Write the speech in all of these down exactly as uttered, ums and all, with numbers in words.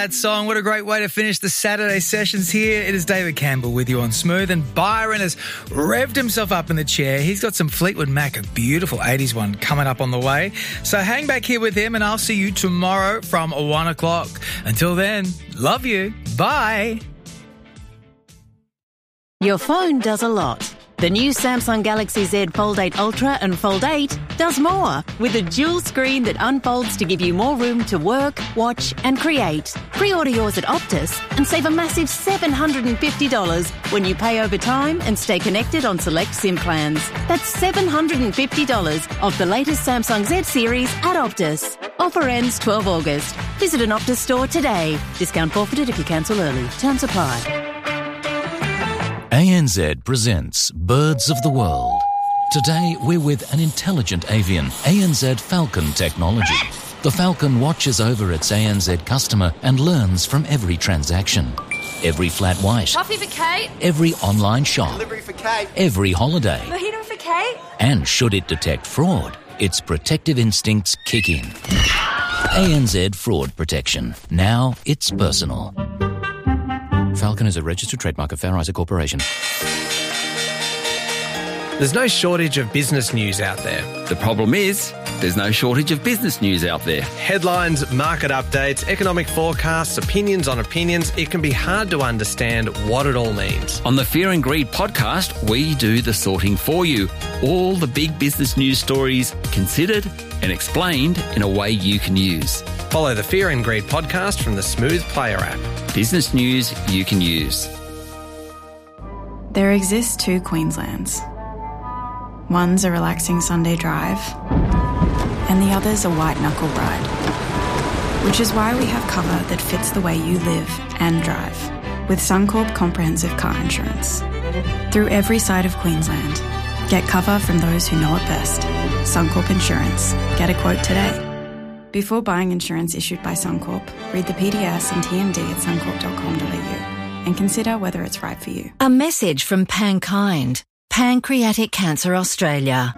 That song, what a great way to finish the Saturday sessions here. It is David Campbell with you on Smooth, and Byron has revved himself up in the chair. He's got some Fleetwood Mac, a beautiful eighties one, coming up on the way. So hang back here with him, and I'll see you tomorrow from one o'clock. Until then, love you. Bye. Your phone does a lot. The new Samsung Galaxy Z Fold eight Ultra and Fold eight does more, with a dual screen that unfolds to give you more room to work, watch and create. Pre-order yours at Optus and save a massive seven hundred fifty dollars when you pay over time and stay connected on select SIM plans. That's seven hundred fifty dollars off the latest Samsung Z series at Optus. Offer ends twelfth of August. Visit an Optus store today. Discount forfeited if you cancel early. Terms apply. A N Z presents Birds of the World. Today we're with an intelligent avian, A N Z Falcon technology. The Falcon watches over its A N Z customer and learns from every transaction. Every flat white. Coffee for Kate. Every online shop. Delivery for Kate. Every holiday. Mojito for Kate. And should it detect fraud, its protective instincts kick in. A N Z Fraud Protection. Now it's personal. Falcon is a registered trademark of Fair Isaac Corporation. There's no shortage of business news out there. The problem is, there's no shortage of business news out there. Headlines, market updates, economic forecasts, opinions on opinions. It can be hard to understand what it all means. On the Fear and Greed podcast, we do the sorting for you. All the big business news stories considered and explained in a way you can use. Follow the Fear and Greed podcast from the Smooth Player app. Business news you can use. There exist two Queenslands. One's a relaxing Sunday drive, and the other's a white-knuckle ride. Which is why we have cover that fits the way you live and drive, with Suncorp Comprehensive Car Insurance. Through every side of Queensland, get cover from those who know it best. Suncorp Insurance. Get a quote today. Before buying insurance issued by Suncorp, read the P D S and T M D at suncorp dot com dot a u and consider whether it's right for you. A message from Pankind, Pancreatic Cancer Australia.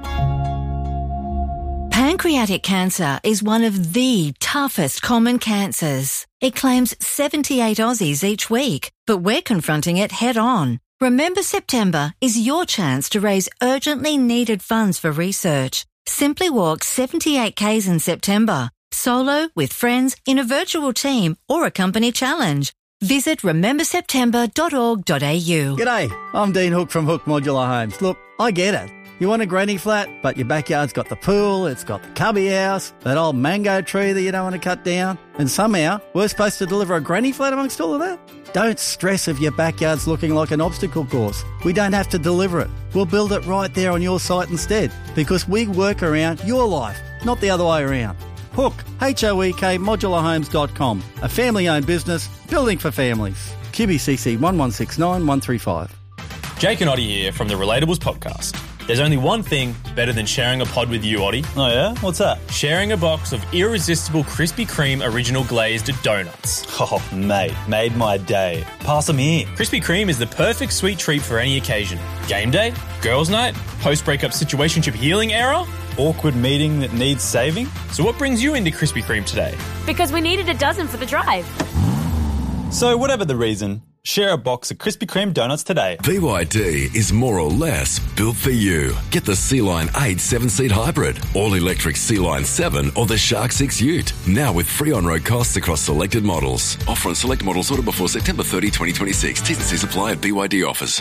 Pancreatic cancer is one of the toughest common cancers. It claims seventy-eight Aussies each week, but we're confronting it head on. Remember September is your chance to raise urgently needed funds for research. Simply walk seventy-eight kays in September, solo, with friends, in a virtual team or a company challenge. Visit remember september dot org dot a u. G'day, I'm Dean Hook from Hook Modular Homes. Look, I get it. You want a granny flat, but your backyard's got the pool, it's got the cubby house, that old mango tree that you don't want to cut down, and somehow we're supposed to deliver a granny flat amongst all of that? Don't stress if your backyard's looking like an obstacle course. We don't have to deliver it. We'll build it right there on your site instead, because we work around your life, not the other way around. Hook, H O E K, modular homes dot com, a family-owned business, building for families. Q B C C one one six nine one three five. Jake and Oddie here from the Relatables podcast. There's only one thing better than sharing a pod with you, Oddie. Oh yeah? What's that? Sharing a box of irresistible Krispy Kreme original glazed donuts. Oh, mate, made my day. Pass them here. Krispy Kreme is the perfect sweet treat for any occasion. Game day, girls' night, post-breakup situationship healing era, awkward meeting that needs saving. So what brings you into Krispy Kreme today? Because we needed a dozen for the drive. So whatever the reason, share a box of Krispy Kreme donuts today. B Y D is more or less built for you. Get the C-Line eight seven-seat hybrid, all-electric C-Line seven or the Shark six Ute. Now with free on-road costs across selected models. Offer on select models ordered before September thirtieth, twenty twenty-six. T's and C's apply at B Y D offers.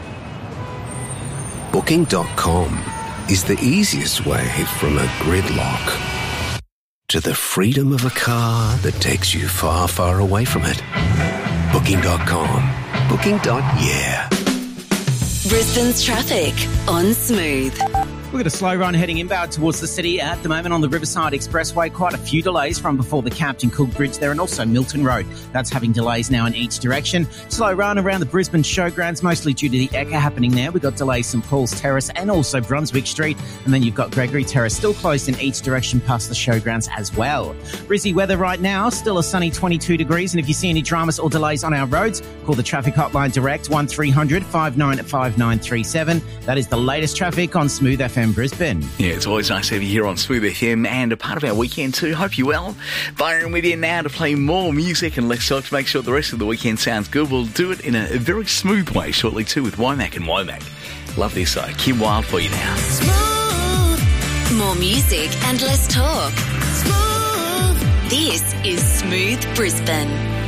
Booking dot com is the easiest way from a gridlock to the freedom of a car that takes you far, far away from it. Booking dot com. Booking. Yeah. Brisbane's traffic on Smooth. We've got a slow run heading inbound towards the city at the moment on the Riverside Expressway. Quite a few delays from before the Captain Cook Bridge there, and also Milton Road. That's having delays now in each direction. Slow run around the Brisbane Showgrounds, mostly due to the Ekka happening there. We've got delays St Paul's Terrace and also Brunswick Street. And then you've got Gregory Terrace still closed in each direction past the Showgrounds as well. Brizzy weather right now, still a sunny twenty-two degrees. And if you see any dramas or delays on our roads, call the traffic hotline direct one three hundred five nine five nine three seven. That is the latest traffic on Smooth F M. M Brisbane. Yeah, it's always nice to have you here on Smooth F M and a part of our weekend too. Hope you're well. Byron with you now to play more music and let's talk to make sure the rest of the weekend sounds good. We'll do it in a very smooth way shortly too with Womack and Womack. Love this though. Kim Wilde for you now. Smooth. More music and less talk. Smooth. This is Smooth Brisbane.